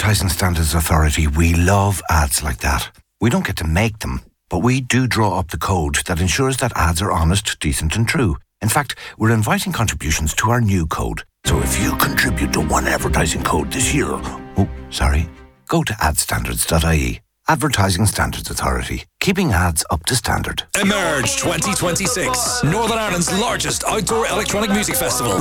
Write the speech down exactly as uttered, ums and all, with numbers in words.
Advertising Standards Authority, we love ads like that. We don't get to make them, but we do draw up the code that ensures that ads are honest, decent and true. In fact, we're inviting contributions to our new code. So if you contribute to one advertising code this year, oh, sorry, go to ad standards dot I E. Advertising Standards Authority, keeping ads up to standard. Emerge twenty twenty-six, Northern Ireland's largest outdoor electronic music festival.